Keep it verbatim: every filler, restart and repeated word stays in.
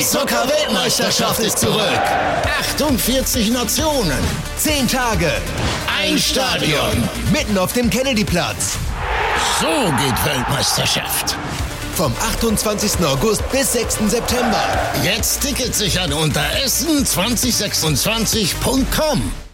Eishockey-Weltmeisterschaft ist zurück. achtundvierzig Nationen. zehn Tage. Ein Stadion. Mitten auf dem Kennedyplatz. So geht Weltmeisterschaft. Vom achtundzwanzigsten August bis sechsten September. Jetzt Tickets sichern unter essen zwanzig sechsundzwanzig punkt com.